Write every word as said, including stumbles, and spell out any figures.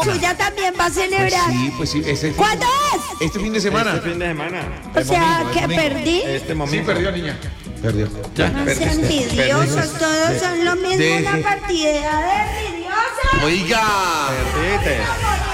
suya también va a celebrar. Sí, pues sí. Ese ¿Cuándo es? Este fin de semana. Este fin de semana. O sea, domingo, que domingo. perdí. Este Sí, momento. perdió, niña. Perdió. Ya, No sean perdiste. envidiosos, todos son lo mismo, Deje. una partida de envidiosos. Oiga. Perdiste.